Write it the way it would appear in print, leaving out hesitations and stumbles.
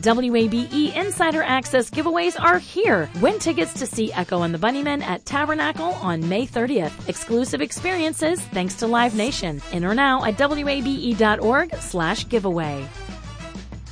WABE Insider Access giveaways are here. Win tickets to see Echo and the Bunnymen at Tabernacle on May 30th. Exclusive experiences thanks to Live Nation. Enter now at wabe.org/giveaway.